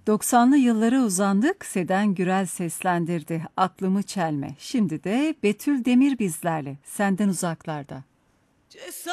90'lı yıllara uzandık, Seden Gürel seslendirdi Aklımı Çelme. Şimdi de Betül Demir bizlerle, Senden Uzaklarda.